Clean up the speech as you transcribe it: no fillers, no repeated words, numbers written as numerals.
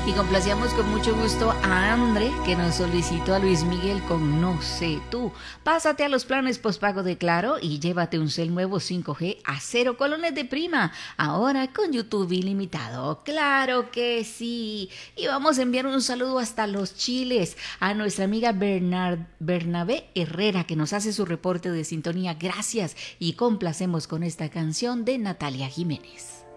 Y complacíamos con mucho gusto a Andre, que nos solicitó a Luis Miguel con No sé tú. Pásate a los planes postpago de Claro y llévate un cel nuevo 5G a 0 colones de prima. Ahora con YouTube ilimitado. ¡Claro que sí! Y vamos a enviar un saludo hasta Los Chiles a nuestra amiga Bernabé Herrera, que nos hace su reporte de sintonía. Gracias. Y complacemos con esta canción de Natalia Jiménez.